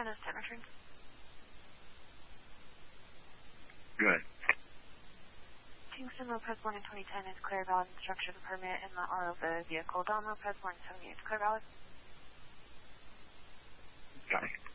China State return. Good. Kingston Lopez 1 in 2010 is clear, valid, and structure the permit in the R of the vehicle. Don Lopez 178 is clear, valid. Got it.